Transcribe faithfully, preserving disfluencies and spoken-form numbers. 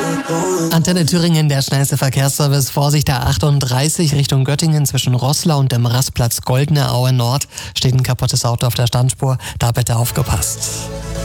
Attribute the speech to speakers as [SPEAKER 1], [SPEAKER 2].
[SPEAKER 1] Antenne Thüringen, der schnellste Verkehrsservice. Vorsicht, der achtunddreißig Richtung Göttingen zwischen Roßlau und dem Rastplatz Goldene Aue Nord steht ein kaputtes Auto auf der Standspur. Da bitte aufgepasst.